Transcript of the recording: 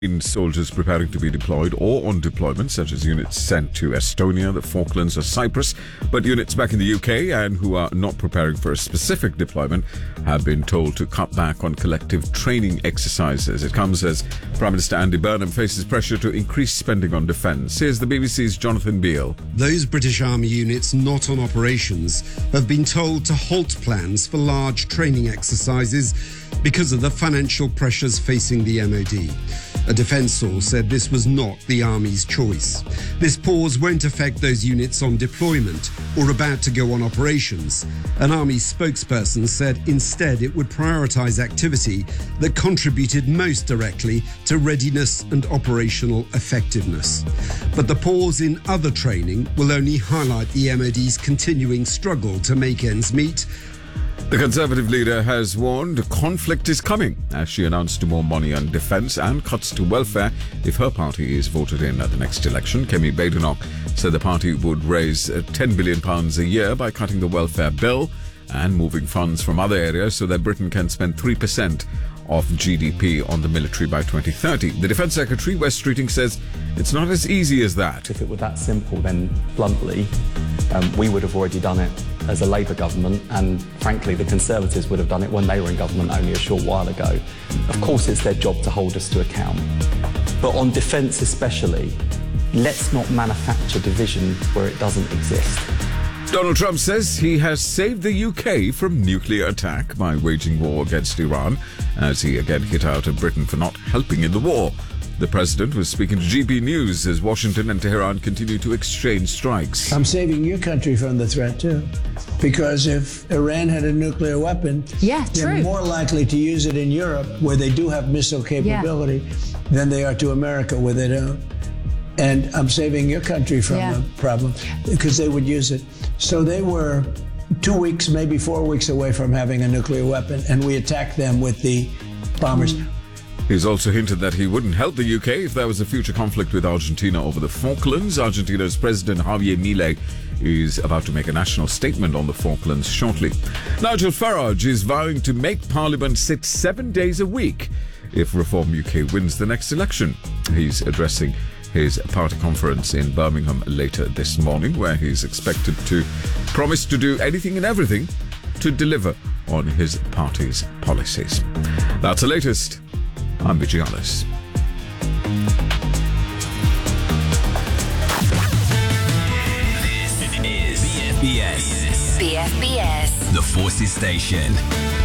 In soldiers preparing to be deployed or on deployment, such as units sent to Estonia, the Falklands, or Cyprus, but units back in the UK and who are not preparing for a specific deployment have been told to cut back on collective training exercises. It comes as Prime Minister Andy Burnham faces pressure to increase spending on defence. Here's the BBC's Jonathan Beale. Those British Army units not on operations have been told to halt plans for large training exercises because of the financial pressures facing the MOD. A defence source said this was not the Army's choice. This pause won't affect those units on deployment or about to go on operations. An Army spokesperson said instead it would prioritise activity that contributed most directly to readiness and operational effectiveness. But the pause in other training will only highlight the MOD's continuing struggle to make ends meet. The Conservative leader has warned conflict is coming as she announced more money on defence and cuts to welfare if her party is voted in at the next election. Kemi Badenoch said the party would raise £10 billion a year by cutting the welfare bill and moving funds from other areas so that Britain can spend 3% of GDP on the military by 2030. The Defence Secretary, Wes Streeting, says it's not as easy as that. If it were that simple, then bluntly, we would have already done it as a Labour government, and frankly the Conservatives would have done it when they were in government only a short while ago. Of course it's their job to hold us to account, but on defence especially, let's not manufacture division where it doesn't exist. Donald Trump says he has saved the UK from nuclear attack by waging war against Iran, as he again hit out at Britain for not helping in the war. The president was speaking to GB News as Washington and Tehran continue to exchange strikes. I'm saving your country from the threat too, because if Iran had a nuclear weapon, they're more likely to use it in Europe, where they do have missile capability, than they are to America, where they don't. And I'm saving your country from the problem, because they would use it. So they were 2 weeks, maybe 4 weeks away from having a nuclear weapon, and we attacked them with the bombers. He's also hinted that he wouldn't help the UK if there was a future conflict with Argentina over the Falklands. Argentina's President Javier Milei is about to make a national statement on the Falklands shortly. Nigel Farage is vowing to make Parliament sit 7 days a week if Reform UK wins the next election. He's addressing his party conference in Birmingham later this morning, where he's expected to promise to do anything and everything to deliver on his party's policies. That's the latest. I'm Vijay Alice. This is BFBS. BFBS. The Forces Station.